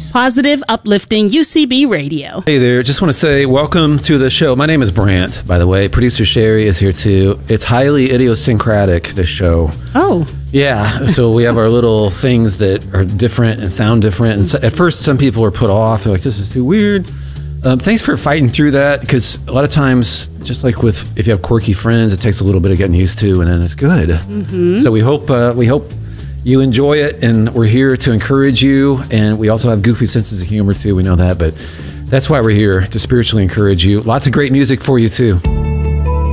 Positive, uplifting UCB radio. Hey there, just want to say welcome to the show. My name is Brant, by the way. Producer Sherry is here too. It's highly idiosyncratic, this show. Oh. Yeah, so we have our little things that are different and sound different. And so at first, some people are put off. They're like, this is too weird. Thanks for fighting through that, because a lot of times, just like with if you have quirky friends, it takes a little bit of getting used to, and then it's good. Mm-hmm. So we hope you enjoy it, and we're here to encourage you. And we also have goofy senses of humor too. We know that, but that's why we're here, to spiritually encourage you. Lots of great music for you too.